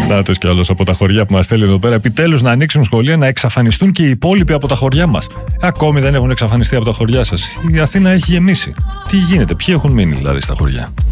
Νάτος κι άλλος από τα χωριά που μας στέλνει εδώ πέρα. Επιτέλους να ανοίξουν σχολεία, να εξαφανιστούν και οι υπόλοιποι από τα χωριά μας. Ακόμη δεν έχουν εξαφανιστεί από τα χωριά σας. Η Αθήνα έχει γεμίσει. Τι γίνεται, ποιοι έχουν μείνει δηλαδή στα χωριά?